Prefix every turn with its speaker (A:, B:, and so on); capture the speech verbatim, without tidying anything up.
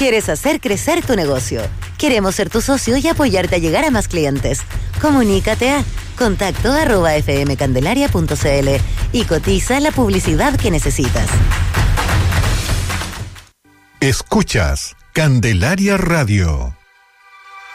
A: ¿Quieres hacer crecer tu negocio? Queremos ser tu socio y apoyarte a llegar a más clientes. Comunícate a contacto arroba fmcandelaria punto cl y cotiza la publicidad que necesitas.
B: Escuchas Candelaria Radio.